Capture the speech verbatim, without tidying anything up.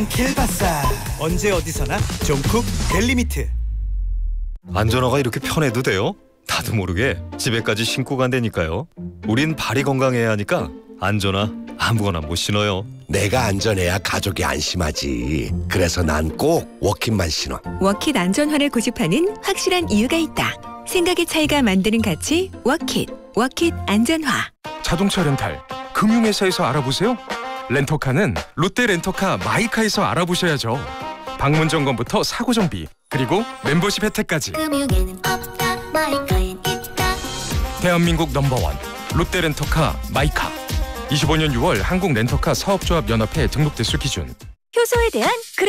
앙킬바사. 언제 어디서나 종쿡 벨리미트. 안전화가 이렇게 편해도 돼요? 나도 모르게 집에까지 신고 간다니까요. 우린 발이 건강해야 하니까 안전화 아무거나 못 신어요. 내가 안전해야 가족이 안심하지. 그래서 난 꼭 워킷만 신어. 워킷 안전화를 고집하는 확실한 이유가 있다. 생각의 차이가 만드는 가치 워킷. 워킷 안전화. 자동차 렌탈 금융회사에서 알아보세요. 렌터카는 롯데 렌터카 마이카에서 알아보셔야죠. 방문 점검부터 사고 정비 그리고 멤버십 혜택까지. 금융에는 없다 마이카엔 있다. 대한민국 넘버원 롯데 렌터카 마이카. 이십오 년 유월 한국 렌터카 사업조합 연합회 등록 대수 기준. 효소에 대한